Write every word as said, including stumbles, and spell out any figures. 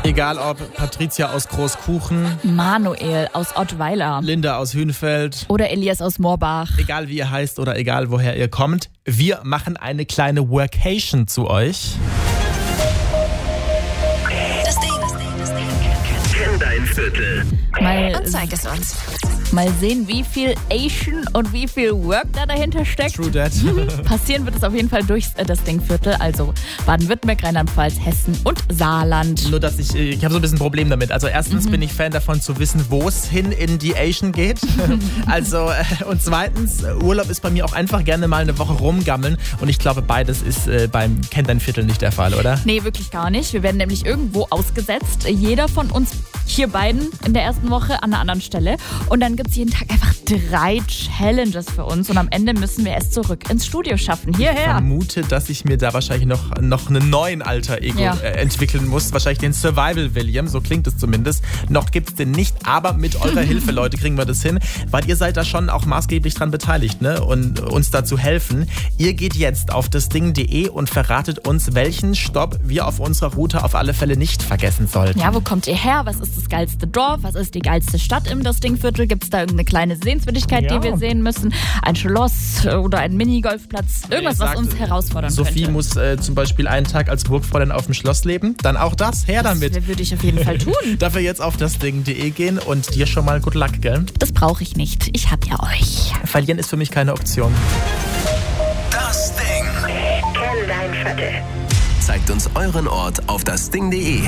Egal ob Patricia aus Großkuchen, Manuel aus Ottweiler, Linda aus Hünfeld oder Elias aus Moorbach. Egal wie ihr heißt oder egal woher ihr kommt, wir machen eine kleine Workation zu euch. Das Ding. Kenn dein Viertel. Mal, Und zeig es uns. mal sehen, wie viel Asian und wie viel Work da dahinter steckt. True that. Passieren wird es auf jeden Fall durch äh, das Dingviertel, also Baden-Württemberg, Rheinland-Pfalz, Hessen und Saarland. Nur, dass ich, ich habe so ein bisschen ein Problem damit. Also erstens mhm. bin ich Fan davon zu wissen, wo es hin in die Asian geht. Also äh, und zweitens, Urlaub ist bei mir auch einfach gerne mal eine Woche rumgammeln. Und ich glaube, beides ist äh, beim Kenn dein Viertel nicht der Fall, oder? Nee, wirklich gar nicht. Wir werden nämlich irgendwo ausgesetzt. Jeder von uns hier beiden in der ersten Woche an einer anderen Stelle. Und dann gibt es jeden Tag einfach drei Challenges für uns. Und am Ende müssen wir es zurück ins Studio schaffen. Hierher. Ich vermute, dass ich mir da wahrscheinlich noch, noch einen neuen Alter-Ego Ja. äh, entwickeln muss. Wahrscheinlich den Survival-William, so klingt es zumindest. Noch gibt es den nicht, aber mit eurer Hilfe, Leute, kriegen wir das hin. Weil ihr seid da schon auch maßgeblich dran beteiligt, ne? Und uns dazu helfen. Ihr geht jetzt auf dasding punkt de und verratet uns, welchen Stopp wir auf unserer Route auf alle Fälle nicht vergessen sollten. Ja, wo kommt ihr her? Was ist das geilste Dorf? Was ist die geilste Stadt im das Dingviertel? Gibt es da irgendeine kleine Sehenswürdigkeit, Ja. die wir sehen müssen? Ein Schloss oder ein Minigolfplatz? Irgendwas, Ich was sag, uns herausfordern Sophie könnte. muss äh, zum Beispiel einen Tag als Burgfräulein auf dem Schloss leben. Dann auch das, her damit. Das würde ich auf jeden Fall tun. Dafür jetzt auf dasding punkt de gehen und dir schon mal good luck, gell? Das brauche ich nicht. Ich hab ja euch. Verlieren ist für mich keine Option. Das Ding. Kenn dein Viertel. Zeigt uns euren Ort auf das ding punkt de.